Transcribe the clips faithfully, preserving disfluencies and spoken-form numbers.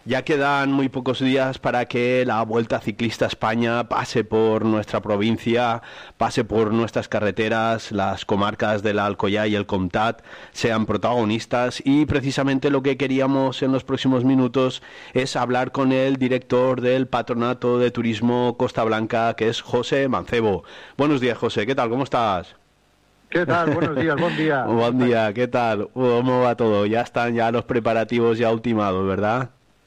Ya quedan muy pocos días para que la Vuelta Ciclista a España pase por nuestra provincia, pase por nuestras carreteras, las comarcas del Alcoyá y el Comtat sean protagonistas, y precisamente lo que queríamos en los próximos minutos es hablar con el director del Patronato de Turismo Costa Blanca, que es José Mancebo. Buenos días, José, ¿qué tal? ¿Cómo estás? ¿Qué tal? Buenos días, buen día. Buen día, ¿qué tal? ¿Cómo va todo? Ya están ya los preparativos ya ultimados, ¿verdad?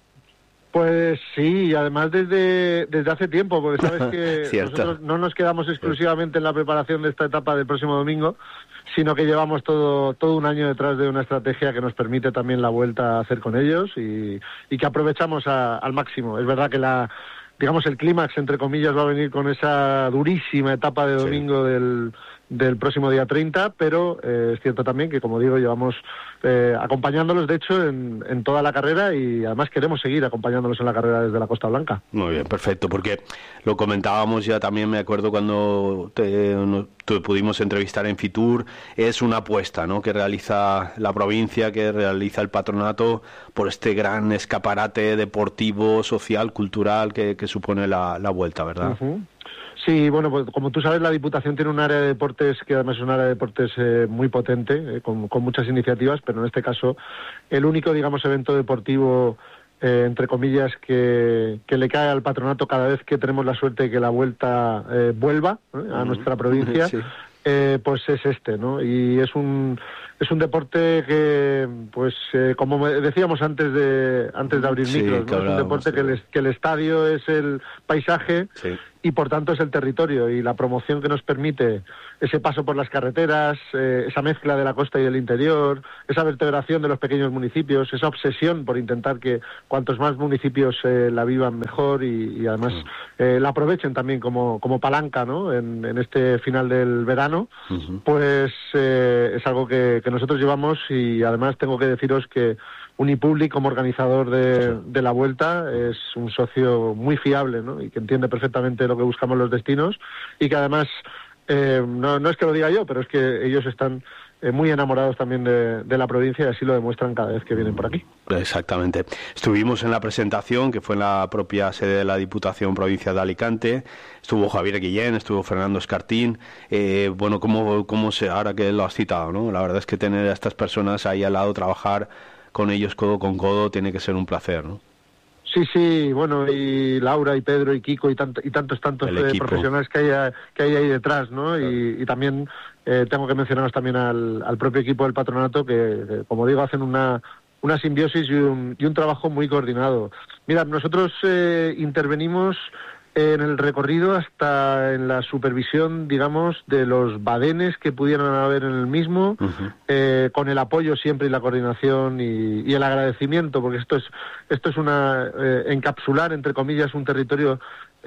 Pues sí, y además desde, desde hace tiempo, porque sabes que nosotros no nos quedamos exclusivamente en la preparación de esta etapa del próximo domingo, sino que llevamos todo todo un año detrás de una estrategia que nos permite también la vuelta a hacer con ellos y, y que aprovechamos a, al máximo. Es verdad que la digamos el clímax, entre comillas, va a venir con esa durísima etapa de domingo sí. del... del próximo día treinta, pero eh, es cierto también que, como digo, llevamos eh, acompañándolos, de hecho, en, en toda la carrera, y además queremos seguir acompañándolos en la carrera desde la Costa Blanca. Muy bien, perfecto, porque lo comentábamos ya también, me acuerdo cuando te, no, te pudimos entrevistar en Fitur, es una apuesta, ¿no?, que realiza la provincia, que realiza el patronato por este gran escaparate deportivo, social, cultural que, que supone la, la vuelta, ¿verdad? Uh-huh. Sí, bueno, pues como tú sabes, la Diputación tiene un área de deportes que además es un área de deportes eh, muy potente, eh, con, con muchas iniciativas, pero en este caso el único, digamos, evento deportivo, eh, entre comillas, que, que le cae al patronato cada vez que tenemos la suerte de que la vuelta eh, vuelva ¿eh? a mm. nuestra provincia, sí. eh, pues es este, ¿no? Y es un es un deporte que, pues, eh, como decíamos antes de antes de abrir sí, micros, ¿no? Es un deporte sí. que, el, que el estadio es el paisaje. Sí. Y por tanto es el territorio y la promoción que nos permite ese paso por las carreteras, eh, esa mezcla de la costa y del interior, esa vertebración de los pequeños municipios, esa obsesión por intentar que cuantos más municipios eh, la vivan mejor y, y además eh, la aprovechen también como, como palanca, ¿no?, en, en este final del verano, uh-huh. pues eh, es algo que, que nosotros llevamos, y además tengo que deciros que Unipublic, como organizador de, de la vuelta, es un socio muy fiable, ¿no?, y que entiende perfectamente lo que buscamos los destinos, y que además, eh, no, no es que lo diga yo, pero es que ellos están eh, muy enamorados también de, de la provincia, y así lo demuestran cada vez que vienen por aquí. Exactamente. Estuvimos en la presentación, que fue en la propia sede de la Diputación Provincia de Alicante. Estuvo Javier Guillén, estuvo Fernando Escartín. Eh, bueno, como, como se, ahora que lo has citado, ¿no?, la verdad es que tener a estas personas ahí al lado, trabajar con ellos codo con codo, tiene que ser un placer, ¿no? Sí, sí, bueno, y Laura y Pedro y Kiko y, tant- y tantos, tantos eh, profesionales que hay, a, que hay ahí detrás, ¿no? Claro. Y, y también eh, tengo que mencionaros también al, al propio equipo del patronato que, que, como digo, hacen una, una simbiosis y un, y un trabajo muy coordinado. Mira, nosotros eh, intervenimos en el recorrido hasta en la supervisión, digamos, de los badenes que pudieran haber en el mismo, uh-huh. eh, con el apoyo siempre y la coordinación y, y el agradecimiento, porque esto es esto es una eh, encapsular, entre comillas, un territorio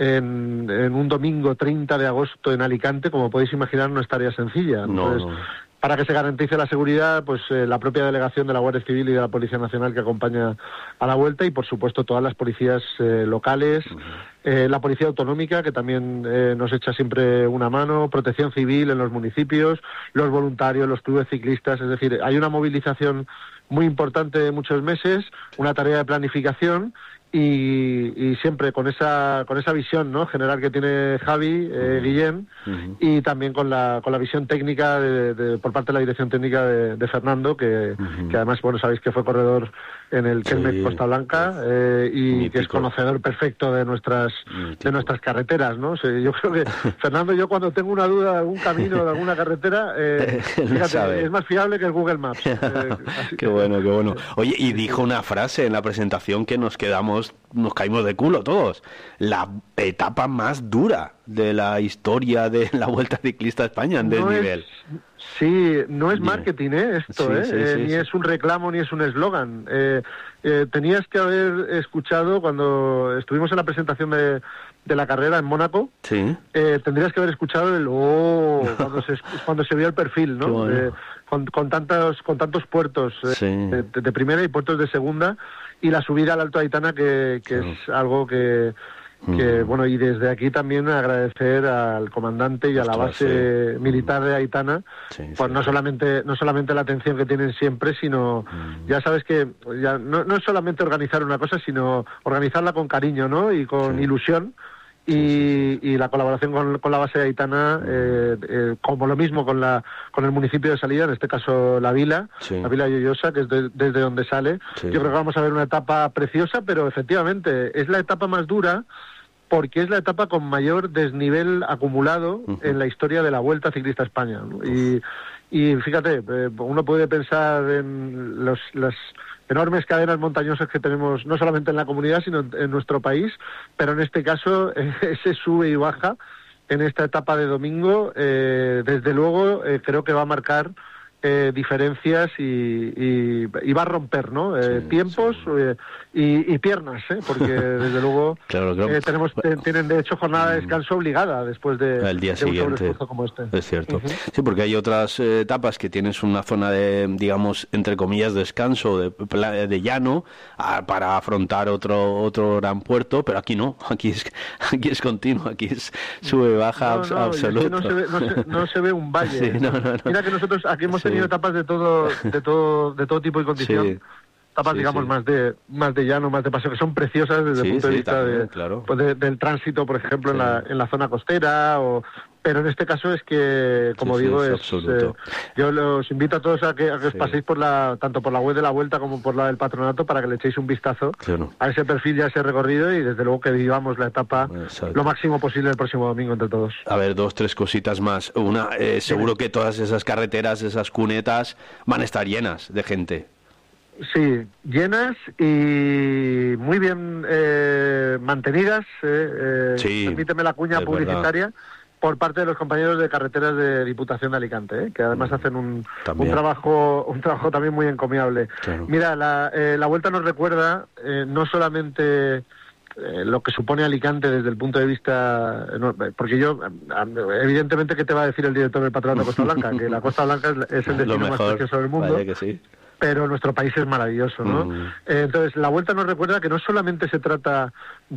en, en un domingo treinta de agosto en Alicante, como podéis imaginar, no es tarea sencilla. Entonces, no, no. Para que se garantice la seguridad, pues eh, la propia delegación de la Guardia Civil y de la Policía Nacional que acompaña a la vuelta, y por supuesto todas las policías eh, locales, uh-huh. eh, la Policía Autonómica, que también eh, nos echa siempre una mano, Protección Civil en los municipios, los voluntarios, los clubes ciclistas, es decir, hay una movilización muy importante de muchos meses, una tarea de planificación, y, y siempre con esa con esa visión, ¿no?, general que tiene Javi eh, uh-huh. Guillén, uh-huh. y también con la con la visión técnica de, de, por parte de la dirección técnica de, de Fernando, que, uh-huh. que además, bueno, sabéis que fue corredor en el Kelmec sí. Costa Blanca, eh, y Mítico. Que es conocedor perfecto de nuestras Mítico. de nuestras carreteras, ¿no? O sea, yo creo que Fernando, yo cuando tengo una duda de algún camino, de alguna carretera, eh, fíjate, es más fiable que el Google Maps. Eh, así qué que, bueno, qué bueno. Oye, y dijo una frase en la presentación que nos quedamos nos caímos de culo todos. La etapa más dura de la historia de la Vuelta Ciclista a España en no desnivel. Es, sí, no es marketing, ¿eh? Esto, sí, ¿eh? Sí, eh sí, ni sí. es un reclamo, ni es un eslogan. Eh, eh, tenías que haber escuchado cuando estuvimos en la presentación de, de la carrera en Mónaco. Sí. Eh, tendrías que haber escuchado el oh cuando se cuando se vio el perfil, ¿no? Bueno. Eh, con, con tantos con tantos puertos eh, sí. de, de primera y puertos de segunda, y la subida al Alto Aitana, que, que sí. es algo que que, bueno, y desde aquí también agradecer al comandante y a la base sí. militar de Aitana, sí, pues sí. no solamente no solamente la atención que tienen siempre, sino mm. ya sabes que ya no, no es solamente organizar una cosa, sino organizarla con cariño, ¿no? Y con sí. ilusión. Y, sí, sí, sí. y la colaboración con, con la base de Aitana, eh, eh, como lo mismo con la con el municipio de salida, en este caso La Vila, sí. La Vila Lloyosa, que es de, desde donde sale. Sí. Yo creo que vamos a ver una etapa preciosa, pero efectivamente es la etapa más dura porque es la etapa con mayor desnivel acumulado uh-huh. en la historia de la Vuelta Ciclista a España, ¿no? Y, y fíjate, eh, uno puede pensar en los, las enormes cadenas montañosas que tenemos, no solamente en la comunidad, sino en, en nuestro país, pero en este caso, eh, ese sube y baja en esta etapa de domingo, eh, desde luego eh, creo que va a marcar eh, diferencias y, y, y va a romper, ¿no? Eh, sí, tiempos sí. Eh, y, y piernas, ¿eh? Porque desde luego claro, claro. Eh, tenemos te, tienen de hecho jornada de descanso obligada después de, el día de siguiente. un sobreesfuerzo como este. Es cierto. Uh-huh. Sí, porque hay otras eh, etapas que tienes una zona de, digamos, entre comillas, descanso, de, de llano, a, para afrontar otro otro gran puerto, pero aquí no, aquí es aquí es continuo, aquí es sube baja no, no, absoluto. Es que no, se ve, no, se, no se ve un valle. Sí, no, no, no. Mira que nosotros aquí hemos tenido sí. etapas de todo de todo de todo tipo y condición. Sí. Etapas, sí, digamos, sí. más de más de llano, más de paseo, que son preciosas desde sí, el punto de sí, vista también, de, claro. pues de, del tránsito, por ejemplo, sí. en la en la zona costera, o pero en este caso es que, como sí, digo, sí, es, es eh, yo los invito a todos a que, a que os sí. paséis por la tanto por la web de la Vuelta como por la del Patronato para que le echéis un vistazo claro. a ese perfil y a ese recorrido y desde luego que vivamos la etapa Exacto. lo máximo posible el próximo domingo entre todos. A ver, dos, tres cositas más. Una, eh, seguro que todas esas carreteras, esas cunetas van a estar llenas de gente. Sí, llenas y muy bien eh, mantenidas. Eh, eh, sí, permíteme la cuña publicitaria. Verdad. Por parte de los compañeros de carreteras de Diputación de Alicante, ¿eh? Que además hacen un, un trabajo un trabajo también muy encomiable. Claro. Mira, la, eh, la Vuelta nos recuerda eh, no solamente eh, lo que supone Alicante desde el punto de vista... No, porque yo, evidentemente, ¿qué te va a decir el director del Patronato de Costa Blanca? Que la Costa Blanca es, es el destino más precioso del mundo. Vaya que sí. Pero nuestro país es maravilloso, ¿no? Mm. Eh, entonces, la Vuelta nos recuerda que no solamente se trata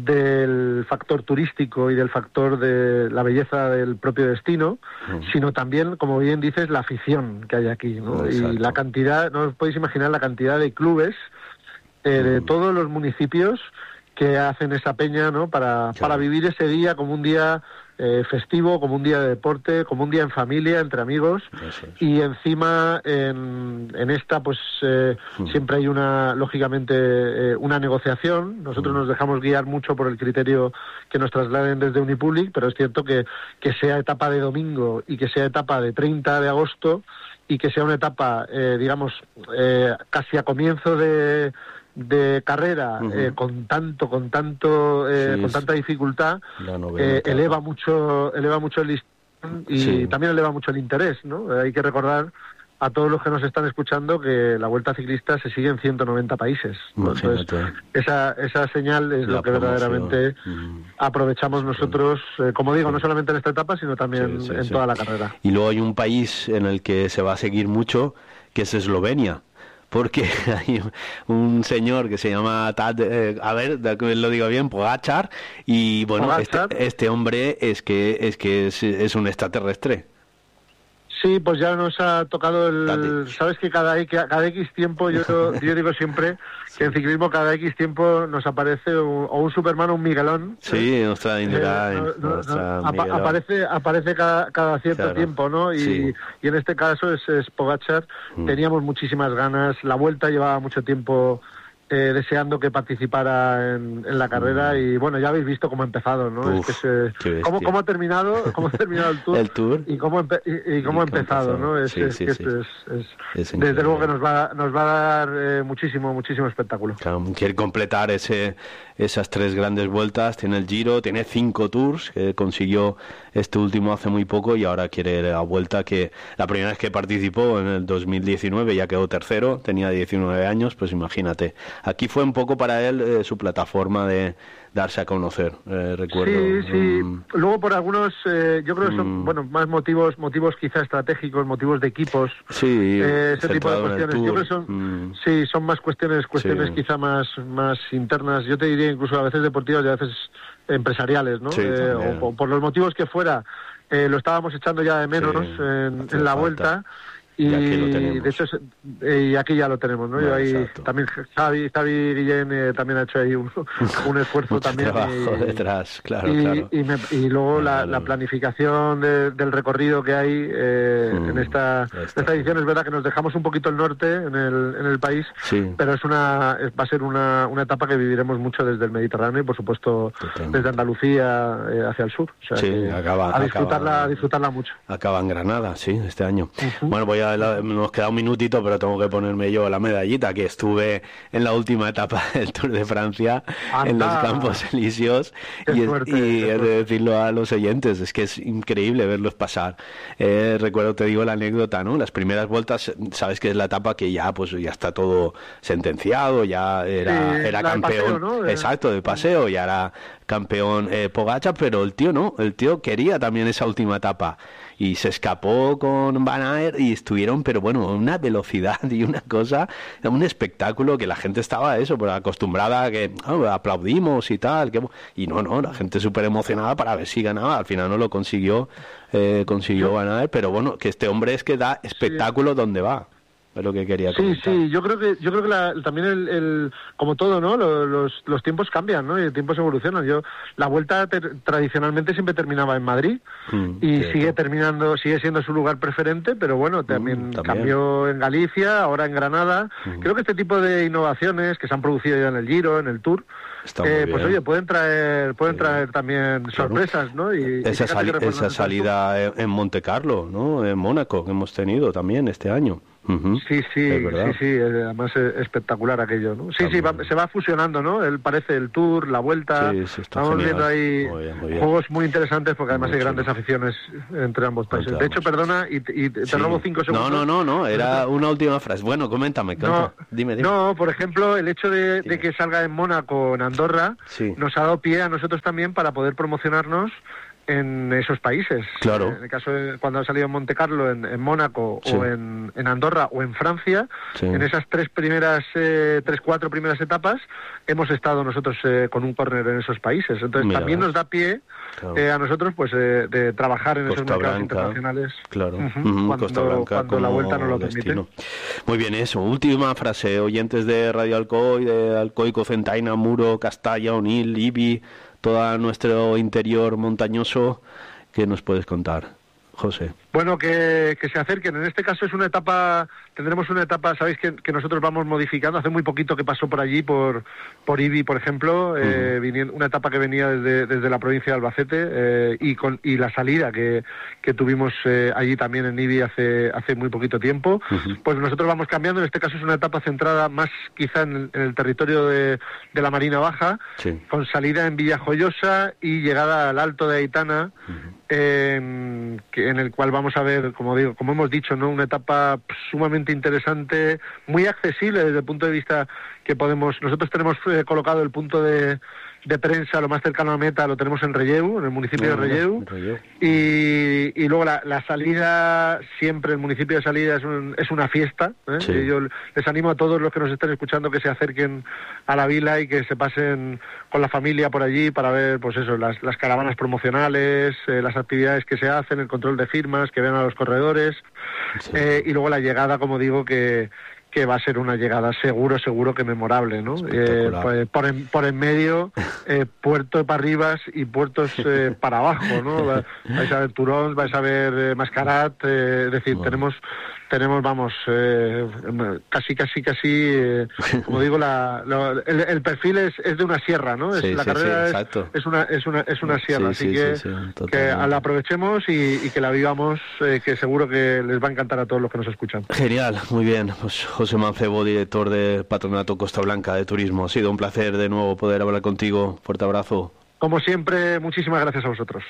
del factor turístico y del factor de la belleza del propio destino, mm. sino también, como bien dices, la afición que hay aquí, ¿no? Exacto. Y la cantidad, no os podéis imaginar la cantidad de clubes eh, mm. de todos los municipios que hacen esa peña, ¿no? Para, claro. para vivir ese día como un día eh, festivo, como un día de deporte, como un día en familia, entre amigos. Eso es. Y encima en, en esta pues eh, mm. siempre hay una, lógicamente, eh, una negociación. Nosotros mm. nos dejamos guiar mucho por el criterio que nos trasladen desde Unipublic, pero es cierto que, que sea etapa de domingo y que sea etapa de treinta de agosto y que sea una etapa, eh, digamos, eh, casi a comienzo de... de carrera uh-huh. eh, con tanto con tanto eh, sí, con tanta dificultad eh, eleva mucho eleva mucho el listón y sí. también eleva mucho el interés, ¿no? Hay que recordar a todos los que nos están escuchando que la Vuelta Ciclista se sigue en ciento noventa países, ¿no? Entonces, esa esa señal es la lo que promoción. verdaderamente uh-huh. aprovechamos nosotros, eh, como digo, sí. no solamente en esta etapa, sino también sí, sí, en sí. toda la carrera. Y luego hay un país en el que se va a seguir mucho, que es Eslovenia. Porque hay un señor que se llama, Tad, eh, a ver, lo digo bien, Pogačar, y bueno, este, este hombre es que es que es, es un extraterrestre. Sí, pues ya nos ha tocado el... Date. Sabes que cada, cada X tiempo, yo, yo digo siempre sí. que en ciclismo cada X tiempo nos aparece un, o un Superman o un Miguelón. Sí, ¿eh? nuestra Indurain, eh, no, nuestra no, apa, aparece aparece cada, cada cierto claro. tiempo, ¿no? Y, sí. y en este caso es, es Pogačar. Mm. Teníamos muchísimas ganas. La Vuelta llevaba mucho tiempo... Eh, deseando que participara en, en la carrera y bueno, ya habéis visto cómo ha empezado, ¿no? Uf, es que se, cómo, cómo ha terminado cómo ha terminado el Tour, el tour. y cómo, empe y, y cómo ha empezado, ¿no? Es, sí, es, sí, que sí. es, es, es desde luego que nos va, nos va a dar eh, muchísimo, muchísimo espectáculo. Claro, quiere completar ese, esas tres grandes vueltas, tiene el Giro, tiene cinco Tours, que consiguió este último hace muy poco y ahora quiere la Vuelta, que la primera vez que participó en el dos mil diecinueve ya quedó tercero, tenía diecinueve años, pues imagínate, Aquí fue un poco para él eh, su plataforma de darse a conocer, eh, recuerdo. Sí, sí. Um, Luego por algunos, eh, yo creo que son, um, bueno, más motivos, motivos quizá estratégicos, motivos de equipos, sí, eh, ese tipo de cuestiones. Yo creo que son, um, sí, son más cuestiones, cuestiones sí. quizá más, más internas. Yo te diría incluso a veces deportivas y a veces empresariales, ¿no? Sí, eh, o, o por los motivos que fuera, eh, lo estábamos echando ya de menos sí, en, en la falta. vuelta. Y, y aquí lo tenemos. De hecho, eh, y aquí ya lo tenemos, ¿no? Bueno, Yo ahí también Javi, Javi Guillén eh, también ha hecho ahí un, un esfuerzo también. Trabajo y, detrás, claro, y, claro. Y, me, y luego no, la, no, no. la planificación de, del recorrido que hay eh, mm, en esta, esta edición es verdad que nos dejamos un poquito el norte en el, en el país, sí. pero es una es, va a ser una, una etapa que viviremos mucho desde el Mediterráneo y por supuesto Totalmente. desde Andalucía eh, hacia el sur. O sea, sí, acaba, a disfrutarla, acaba, a disfrutarla mucho. Acaba en Granada, sí, este año. Uh-huh. Bueno, voy a la, nos queda un minutito, pero tengo que ponerme yo la medallita, que estuve en la última etapa del Tour de Francia, Anda. en los Campos Elíseos, qué y, suerte, y he de decirlo a los oyentes, es que es increíble verlos pasar. Eh, recuerdo, te digo la anécdota, ¿no? Las primeras vueltas, sabes que es la etapa que ya pues ya está todo sentenciado, ya era, sí, era campeón, paseo, ¿no? exacto, de paseo, ya era campeón eh, Pogačar, pero el tío no, el tío quería también esa última etapa y se escapó con Van Aert y estuvieron, pero bueno, una velocidad y una cosa, un espectáculo que la gente estaba eso, pues acostumbrada a que oh, aplaudimos y tal, que, y no, no, la gente súper emocionada para ver si ganaba, al final no lo consiguió, eh, consiguió Yo... Van Aert, pero bueno, que este hombre es que da espectáculo sí. donde va. Es lo que quería comentar. Sí, sí, yo creo que yo creo que la, también el, el como todo, ¿no? Los, los, los tiempos cambian, ¿no? Y los tiempos evolucionan. Yo la vuelta ter, tradicionalmente siempre terminaba en Madrid mm, y cierto. sigue terminando, sigue siendo su lugar preferente, pero bueno, también, mm, también. cambió en Galicia, ahora en Granada. Mm. Creo que este tipo de innovaciones que se han producido ya en el Giro, en el Tour, eh, pues oye, pueden traer pueden traer sí. también sorpresas, ¿no? Y, esa, y sali esa salida en Monte Carlo, ¿no? En Mónaco, que hemos tenido también este año. Uh-huh. Sí, sí, sí, sí, además es espectacular aquello, ¿no? Sí, sí, va, se va fusionando, ¿no? Él parece el Tour, la Vuelta, sí, sí, estamos genial. viendo ahí muy bien, muy bien. juegos muy interesantes porque además muy hay grandes chulo. aficiones entre ambos países. De hecho, perdona, y, y te sí. robo cinco segundos. No, no, no, no, era una última frase. Bueno, coméntame, no, dime, dime. No, por ejemplo, el hecho de, de que salga en Mónaco, en Andorra, sí. nos ha dado pie a nosotros también para poder promocionarnos en esos países. Claro. En el caso de cuando ha salido en Monte Carlo, en, en Mónaco sí. o en, en Andorra o en Francia, sí. en esas tres primeras, eh, tres, cuatro primeras etapas, hemos estado nosotros eh, con un córner en esos países. Entonces Mira, también nos da pie claro. eh, a nosotros pues eh, de trabajar en Costa esos mercados Blanca, internacionales. Claro. Uh-huh, uh-huh, cuando, Costa Blanca cuando la vuelta no lo destino. permite. Muy bien, eso. Última frase. Oyentes de Radio Alcoy, de Alcoy, Cocentaina, Muro, Castalla, Onil, Ibi, todo nuestro interior montañoso. ¿Qué nos puedes contar, José? Bueno, que, que se acerquen. En este caso es una etapa, tendremos una etapa, sabéis que, que nosotros vamos modificando. Hace muy poquito que pasó por allí, por por Ibi, por ejemplo, uh-huh. eh, viniendo, una etapa que venía desde, desde la provincia de Albacete eh, y con y la salida que, que tuvimos eh, allí también en Ibi hace hace muy poquito tiempo. Uh-huh. Pues nosotros vamos cambiando. En este caso es una etapa centrada más quizá en el, en el territorio de, de la Marina Baja, sí. con salida en Villajoyosa y llegada al Alto de Aitana, uh-huh. eh, que, en el cual vamos Vamos a ver, como digo, como hemos dicho, ¿no? Una etapa sumamente interesante, muy accesible desde el punto de vista que podemos. Nosotros tenemos eh, colocado el punto de, de prensa lo más cercano a meta, lo tenemos en Relleu, en el municipio no, de Relleu, Relleu. Y, y luego la, la salida, siempre el municipio de salida es, un, es una fiesta. ¿eh? Sí. Y yo les animo a todos los que nos estén escuchando que se acerquen a la vila y que se pasen con la familia por allí para ver, pues eso, las, las caravanas promocionales, eh, las actividades que se hacen, el control de firmas, que vean a los corredores, sí. eh, y luego la llegada, como digo, que que va a ser una llegada seguro, seguro que memorable, ¿no? Eh, por, por, en, por en medio, eh, puerto para arriba y puertos eh, para abajo, ¿no? Vais a ver Turons, vais a ver eh, Mascarat, eh, es decir, bueno. tenemos, tenemos, vamos, eh, casi, casi, casi, eh, como digo, la, la, el, el perfil es, es de una sierra, ¿no? Es, sí, la sí, carrera sí, es, es una, es una, es una sierra, sí, así sí, que, sí, sí, que la aprovechemos y, y que la vivamos, eh, que seguro que les va a encantar a todos los que nos escuchan. Genial, muy bien, pues José Mancebo, director del Patronato Costa Blanca de Turismo. Ha sido un placer de nuevo poder hablar contigo. Fuerte abrazo. Como siempre, muchísimas gracias a vosotros.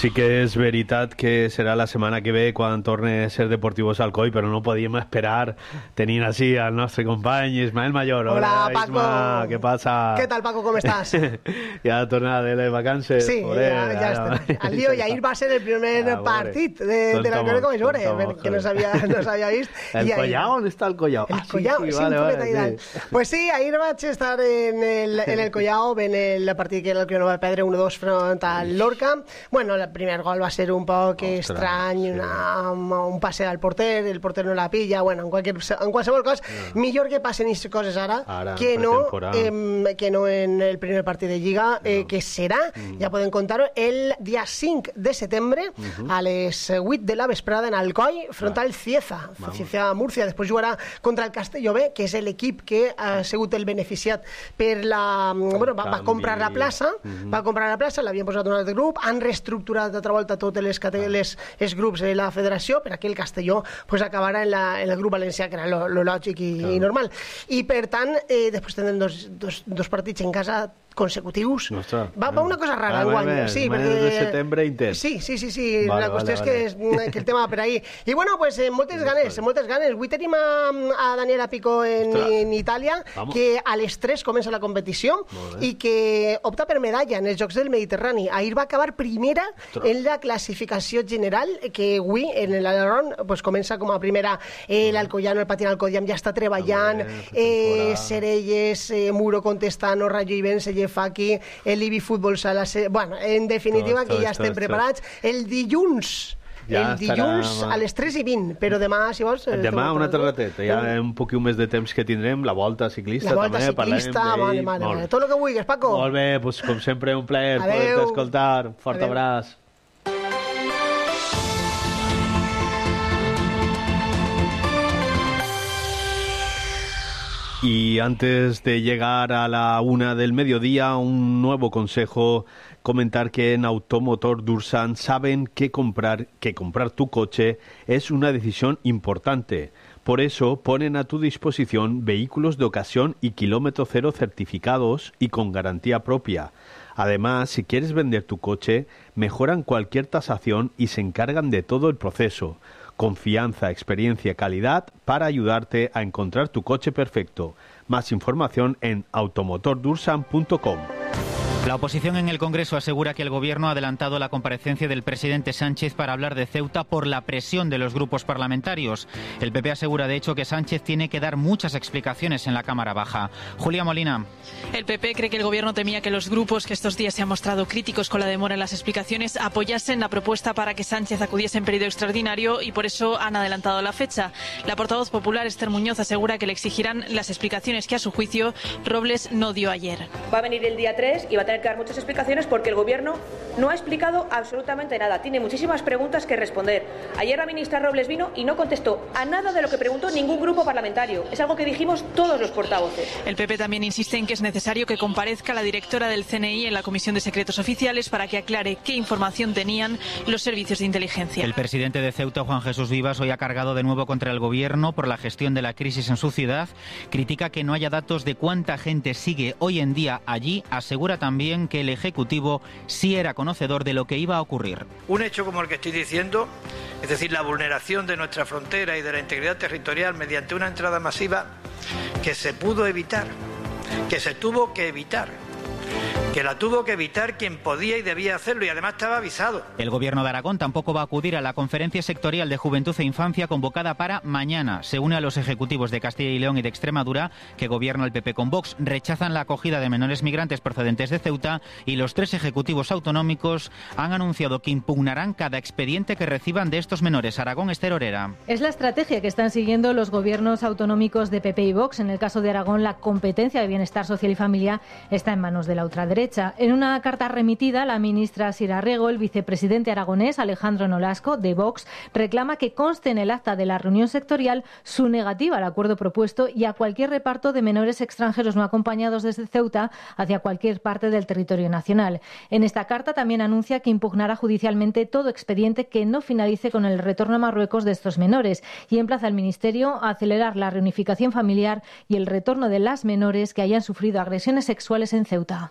Sí que és veritat que serà la setmana que ve quan torne a ser Deportivos Alcoy, però no podíem esperar tenint així al nostre company Ismael Mayor. Hola, Hola Paco. Isma, què passa? ¿Qué tal, Paco? ¿Cómo estás? Ya tornada de las vacances. Sí, Pobre, ya, ya está. Al lío, y ahir va ser el primer Ah, partit de, de la Copa Comesore, que no s'havia no s'havia vist. El I ahir- Collao, ¿dónde está el Collao? El Ah, sí, Collao, sí, sí, vale, un vale, poquet allà. sí. Pues sí, ahir vaig estar en el, en el Collao, ven el partit que el que no va perdre uno dos front al Lorca. Bueno, el primer gol va ser un poc Ostres, estrany, sí. una, un passe al porter, el porter no la pilla, bueno, en, qualsevol, en qualsevol cas, millor que passen aquestes coses ara, Ara, que, no, pretemporada. eh, que no en el primer partit de Lliga, eh, que serà, ja podem contar-ho, el dia cinc de setembre, a les vuit de la vesprada en Alcoi, front al Cieza, Cieza Murcia. Després jugarà contra el Castelló B, que és l'equip que ha sigut el beneficiat per la... Bueno, va, va canvi. comprar la plaça, va comprar la plaça, l'havien posat un altre grup, han reestructurat d'altra volta tots les, cate- les, els grups de la federació, per aquí el Castelló pues, acabarà en, la, en el grup valencià, que era lo, lo lògic i, i normal. I per tant, eh, després tindrem dos, dos, dos partits en casa consecutius. Ostres, va, va una cosa rara, ah, enguany. bé, bé, Sí, mes perquè... de setembre intens. Sí, sí, sí, sí. Vale, la qüestió vale, és que, és, que el tema va per ahí. I bueno, pues eh, moltes ganes, moltes ganes. Avui tenim a, a Daniela Pico en, Ostres. en Itàlia, Vamos. que a les tres comença la competició Molt bé. i que opta per medalla en els Jocs del Mediterrani. Ahir va acabar primera Ostres. en la classificació general, que avui en l'Aleron pues, comença com a primera eh, l'Alcoyano, el Patín Alcodiam ja està treballant, Molt bé, eh, pretemporada. Serelles, eh, Muro Contestano, Rayo Ibense, Jefaki, el Ibi Fútbol Sala... Se- Bueno, en definitiva Tots, que ja tots, estem tots, preparats. El dilluns, Ja el dilluns estarà- a les tres i vint, però demà, si vols... eh, Demà estem una preparats. terrateta, ja un poc més de temps que tindrem, la volta ciclista La volta també, ciclista, parlarem vale, d'ell. vale, Molt vale. bé. Tot el que vulguis, Paco. Molt bé, doncs, com sempre un plaer Adeu. poder-te escoltar. Fort Adeu. abraç. Y antes de llegar a la una del mediodía, un nuevo consejo, comentar que en Automotor Dursan saben que comprar, que comprar tu coche es una decisión importante. Por eso ponen a tu disposición vehículos de ocasión y kilómetro cero certificados y con garantía propia. Además, si quieres vender tu coche, mejoran cualquier tasación y se encargan de todo el proceso. Confianza, experiencia, calidad para ayudarte a encontrar tu coche perfecto. Más información en automotor dursan punto com. La oposición en el Congreso asegura que el Gobierno ha adelantado la comparecencia del presidente Sánchez para hablar de Ceuta por la presión de los grupos parlamentarios. El P P asegura, de hecho, que Sánchez tiene que dar muchas explicaciones en la Cámara Baja. Julia Molina. El P P cree que el Gobierno temía que los grupos que estos días se han mostrado críticos con la demora en las explicaciones apoyasen la propuesta para que Sánchez acudiese en periodo extraordinario y por eso han adelantado la fecha. La portavoz popular, Esther Muñoz, asegura que le exigirán las explicaciones que, a su juicio, Robles no dio ayer. Va a venir el día tres y va a tener que dar muchas explicaciones porque el Gobierno no ha explicado absolutamente nada. Tiene muchísimas preguntas que responder. Ayer la ministra Robles vino y no contestó a nada de lo que preguntó ningún grupo parlamentario. Es algo que dijimos todos los portavoces. El P P también insiste en que es necesario que comparezca la directora del C N I en la Comisión de Secretos Oficiales para que aclare qué información tenían los servicios de inteligencia. El presidente de Ceuta, Juan Jesús Vivas, hoy ha cargado de nuevo contra el Gobierno por la gestión de la crisis en su ciudad. Critica que no haya datos de cuánta gente sigue hoy en día allí. Asegura también que el Ejecutivo sí era conocedor de lo que iba a ocurrir. Un hecho como el que estoy diciendo, es decir, la vulneración de nuestra frontera y de la integridad territorial mediante una entrada masiva que se pudo evitar, que se tuvo que evitar, que la tuvo que evitar quien podía y debía hacerlo y además estaba avisado. El Gobierno de Aragón tampoco va a acudir a la Conferencia Sectorial de Juventud e Infancia convocada para mañana. Se une a los ejecutivos de Castilla y León y de Extremadura, que gobierna el P P con Vox. Rechazan la acogida de menores migrantes procedentes de Ceuta y los tres ejecutivos autonómicos han anunciado que impugnarán cada expediente que reciban de estos menores. Aragón, Esther Orera. Es la estrategia que están siguiendo los gobiernos autonómicos de P P y Vox. En el caso de Aragón, la competencia de bienestar social y familia está en manos de la ultraderecha. En una carta remitida, la ministra Sira Rego, el vicepresidente aragonés Alejandro Nolasco, de Vox, reclama que conste en el acta de la reunión sectorial su negativa al acuerdo propuesto y a cualquier reparto de menores extranjeros no acompañados desde Ceuta hacia cualquier parte del territorio nacional. En esta carta también anuncia que impugnará judicialmente todo expediente que no finalice con el retorno a Marruecos de estos menores y emplaza al Ministerio a acelerar la reunificación familiar y el retorno de las menores que hayan sufrido agresiones sexuales en Ceuta. Más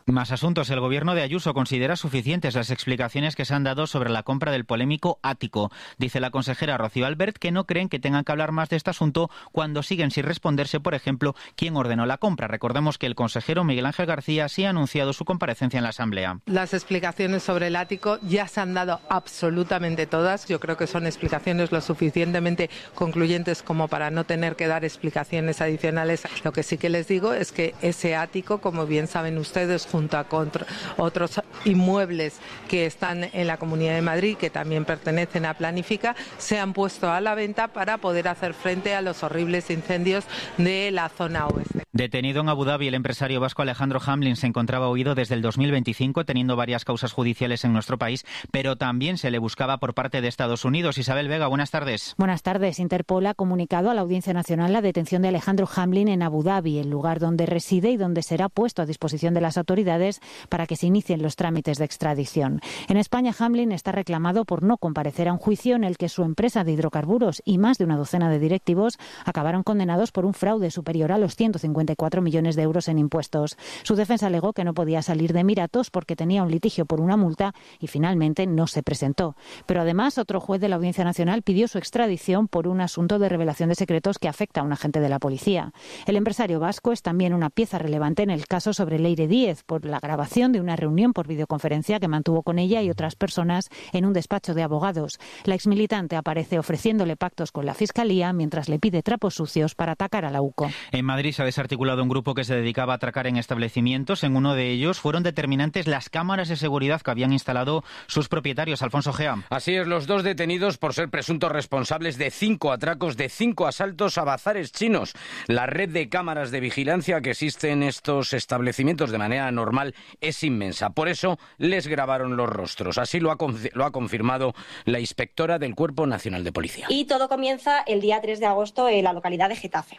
asuntos. El gobierno de Ayuso considera suficientes las explicaciones que se han dado sobre la compra del polémico ático. Dice la consejera Rocío Albert que no creen que tengan que hablar más de este asunto cuando siguen sin responderse, por ejemplo, quién ordenó la compra. Recordemos que el consejero Miguel Ángel García sí ha anunciado su comparecencia en la Asamblea. Las explicaciones sobre el ático ya se han dado absolutamente todas. Yo creo que son explicaciones lo suficientemente concluyentes como para no tener que dar explicaciones adicionales. Lo que sí que les digo es que ese ático, como bien saben ustedes, junto a otros inmuebles que están en la Comunidad de Madrid, que también pertenecen a Planifica, se han puesto a la venta para poder hacer frente a los horribles incendios de la zona oeste. Detenido en Abu Dhabi, el empresario vasco Alejandro Hamlin se encontraba huido desde el dos mil veinticinco, teniendo varias causas judiciales en nuestro país, pero también se le buscaba por parte de Estados Unidos. Isabel Vega, buenas tardes. Buenas tardes. Interpol ha comunicado a la Audiencia Nacional la detención de Alejandro Hamlin en Abu Dhabi, el lugar donde reside y donde será puesto a disposición de las autoridades para que se inicien los trámites de extradición. En España, Hamlin está reclamado por no comparecer a un juicio en el que su empresa de hidrocarburos y más de una docena de directivos acabaron condenados por un fraude superior a los ciento cincuenta y cuatro millones de euros en impuestos. Su defensa alegó que no podía salir de Emiratos porque tenía un litigio por una multa y finalmente no se presentó. Pero además, otro juez de la Audiencia Nacional pidió su extradición por un asunto de revelación de secretos que afecta a un agente de la policía. El empresario vasco es también una pieza relevante en el caso sobre Leire Díez por la grabación de una reunión por videoconferencia que mantuvo con ella y otras personas en un despacho de abogados. La exmilitante aparece ofreciéndole pactos con la Fiscalía mientras le pide trapos sucios para atacar a la U C O. En Madrid se ha desarticulado un grupo que se dedicaba a atracar en establecimientos. En uno de ellos fueron determinantes las cámaras de seguridad que habían instalado sus propietarios. Alfonso Gea. Así es, los dos detenidos por ser presuntos responsables de cinco atracos, de cinco asaltos a bazares chinos. La red de cámaras de vigilancia que existe en estos establecimientos de manera normal es inmensa. Por eso les grabaron los rostros. Así lo ha, lo ha confirmado la inspectora del Cuerpo Nacional de Policía. Y todo comienza el día tres de agosto en la localidad de Getafe.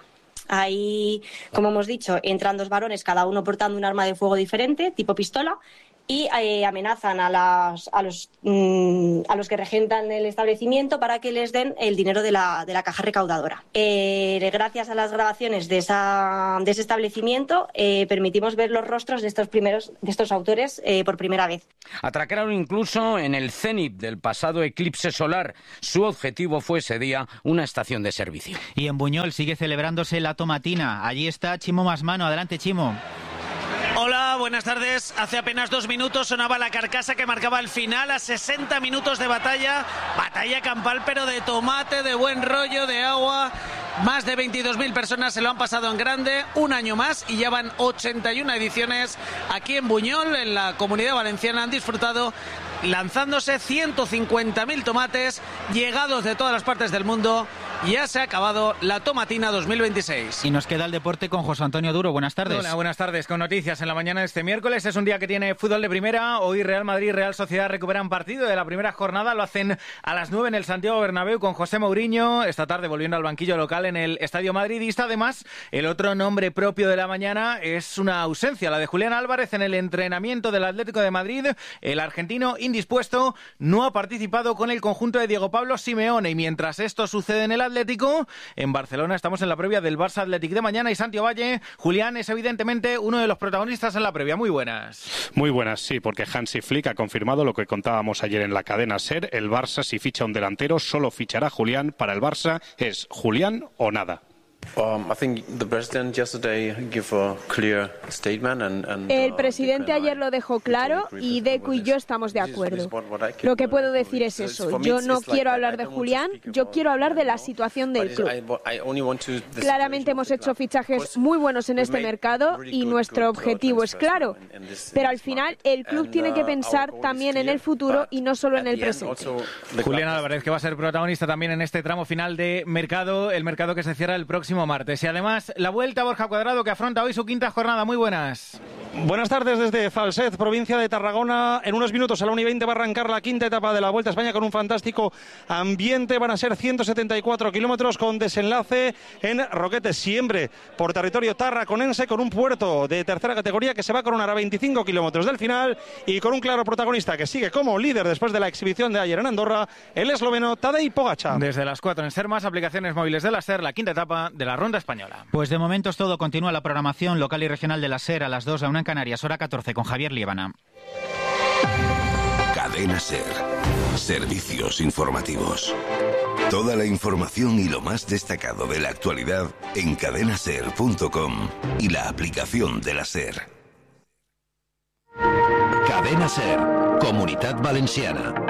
Ahí, como hemos dicho, entran dos varones, cada uno portando un arma de fuego diferente, tipo pistola, y eh, amenazan a, las, a, los, mmm, a los que regentan el establecimiento para que les den el dinero de la, de la caja recaudadora. Eh, gracias a las grabaciones de, esa, de ese establecimiento, eh, permitimos ver los rostros de estos, primeros, de estos autores eh, por primera vez. Atracaron incluso en el cenit del pasado eclipse solar. Su objetivo fue ese día una estación de servicio. Y en Buñol sigue celebrándose la tomatina. Allí está Chimo Masmano. Adelante, Chimo. Hola, buenas tardes. Hace apenas dos minutos sonaba la carcasa que marcaba el final a sesenta minutos de batalla. Batalla campal, pero de tomate, de buen rollo, de agua. Más de veintidós mil personas se lo han pasado en grande, un año más, y ya van ochenta y una ediciones aquí en Buñol, en la Comunidad Valenciana. Han disfrutado lanzándose ciento cincuenta mil tomates llegados de todas las partes del mundo. Ya se ha acabado la tomatina dos mil veintiséis. Y nos queda el deporte con José Antonio Duro. Buenas tardes. Hola, buenas tardes. Con noticias en la mañana de este miércoles. Es un día que tiene fútbol de primera. Hoy Real Madrid y Real Sociedad recuperan partido de la primera jornada. Lo hacen a las nueve en el Santiago Bernabéu con José Mourinho. Esta tarde volviendo al banquillo local en el Estadio Madridista. Además, el otro nombre propio de la mañana es una ausencia, la de Julián Álvarez en el entrenamiento del Atlético de Madrid. El argentino indispuesto no ha participado con el conjunto de Diego Pablo Simeone. Y mientras esto sucede en el Atlético, en Barcelona estamos en la previa del Barça Athletic de mañana y Santi Valle, Julián, es evidentemente uno de los protagonistas en la previa. Muy buenas. Muy buenas, sí, porque Hansi Flick ha confirmado lo que contábamos ayer en la cadena SER. El Barça, si ficha un delantero, solo fichará Julián. Para el Barça es Julián o nada. El presidente ayer lo dejó claro y Deco y yo estamos de acuerdo. Lo que puedo decir es eso. Yo no quiero hablar de Julián, yo quiero hablar de la situación del club. Claramente hemos hecho fichajes muy buenos en este mercado y nuestro objetivo es claro. Pero al final el club tiene que pensar también en el futuro y no solo en el presente. Julián Álvarez, que va a ser protagonista también en este tramo final de mercado, el mercado que se cierra el próximo martes. Y además la vuelta a Borja Cuadrado, que afronta hoy su quinta jornada. Muy buenas. Buenas tardes desde Falset, provincia de Tarragona. En unos minutos a la una y veinte va a arrancar la quinta etapa de la Vuelta a España con un fantástico ambiente. Van a ser ciento setenta y cuatro kilómetros con desenlace en Roquetes, siempre por territorio tarraconense, con un puerto de tercera categoría que se va a coronar a veinticinco kilómetros del final y con un claro protagonista que sigue como líder después de la exhibición de ayer en Andorra, el esloveno Tadej Pogačar. Desde las cuatro en SER Más, aplicaciones móviles de la SER, la quinta etapa de la Ronda Española. Pues de momento es todo. Continúa la programación local y regional de la SER a las dos a una en Canarias, hora catorce, con Javier Liébana. Cadena SER. Servicios informativos. Toda la información y lo más destacado de la actualidad en cadena ser punto com y la aplicación de la SER. Cadena SER, Comunitat Valenciana.